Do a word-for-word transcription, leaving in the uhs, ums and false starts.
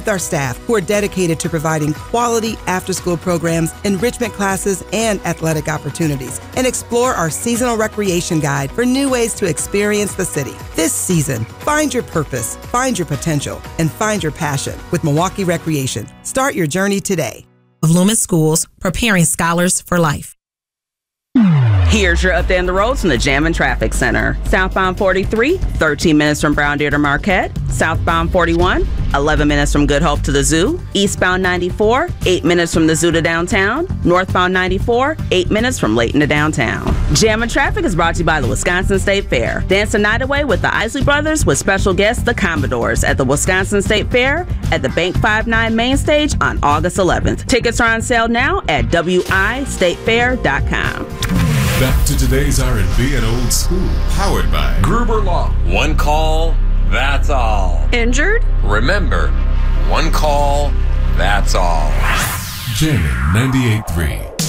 our staff who are dedicated to providing quality after-school programs, enrichment classes, and athletic opportunities. And explore our seasonal recreation guide for new ways to experience the city. This season, find your purpose, find your potential, and find your passion with Milwaukee Recreation. Start your journey today. Of Loomis Schools, preparing scholars for life. Here's your update on the roads from the Jam and Traffic Center. Southbound forty-three, thirteen minutes from Brown Deer to Marquette. Southbound forty-one, eleven minutes from Good Hope to the Zoo. Eastbound ninety-four, eight minutes from the Zoo to downtown. Northbound ninety-four, eight minutes from Layton to downtown. Jam and Traffic is brought to you by the Wisconsin State Fair. Dance the night away with the Isley Brothers with special guests, the Commodores, at the Wisconsin State Fair at the Bank five nine Main Stage on August eleventh. Tickets are on sale now at W I state fair dot com. Back to today's R and B and old school, powered by Gruber Law. One call, that's all. Injured? Remember, one call, that's all. Jamming ninety-eight point three.